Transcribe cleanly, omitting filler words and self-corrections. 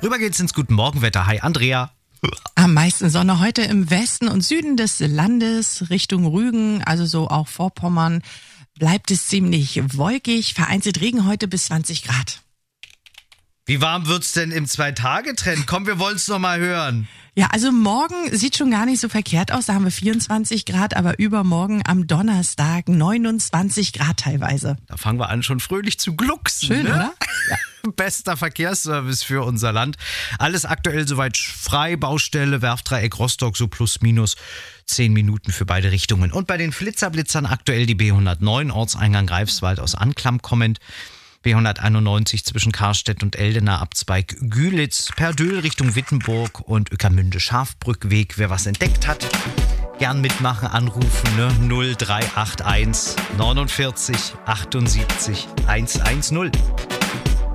Rüber geht's ins Guten Morgenwetter. Hi, Andrea. Am meisten Sonne heute im Westen und Süden des Landes, Richtung Rügen, also so auch Vorpommern, bleibt es ziemlich wolkig, vereinzelt Regen heute bis 20 Grad. Wie warm wird's denn im 2-Tage-Trend? Komm, wir wollen's noch mal hören. Ja, also morgen sieht schon gar nicht so verkehrt aus, da haben wir 24 Grad, aber übermorgen am Donnerstag 29 Grad teilweise. Da fangen wir an, schon fröhlich zu glucksen. Schön, ne? oder? Ja. Bester Verkehrsservice für unser Land. Alles aktuell soweit frei. Baustelle, Werftdreieck Rostock, so plus minus 10 Minuten für beide Richtungen. Und bei den Blitzern aktuell die B109, Ortseingang Greifswald aus Anklam kommend. B191 zwischen Karstedt und Eldena, Abzweig Gülitz, Perdöhl Richtung Wittenburg und Ueckermünde Schafbrückweg. Wer was entdeckt hat, gern mitmachen, anrufen, ne? 0381 49 78 110.